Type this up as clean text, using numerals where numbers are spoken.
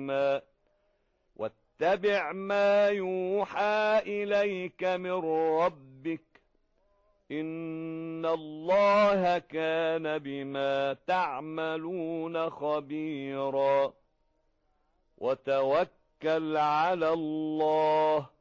واتبع ما يوحى إليك من ربك إن الله كان بما تعملون خبيرا وتوكل على الله